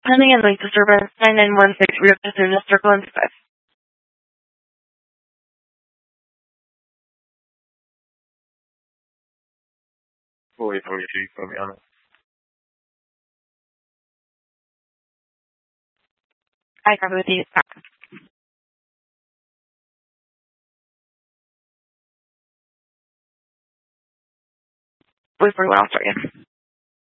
Pending and link disturbance, 9916, redirect to the circle and 5. Fully 42, put me on it. I copy with you. Wait for what I'll start you.